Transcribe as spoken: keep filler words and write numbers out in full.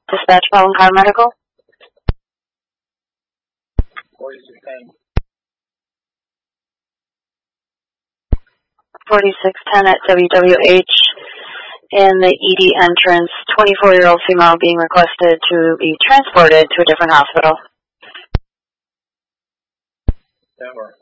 Dispatch Pelham Paramedical. forty-six ten. forty-six ten at W W H in the E D entrance. twenty-four-year-old female being requested to be transported to a different hospital. That works.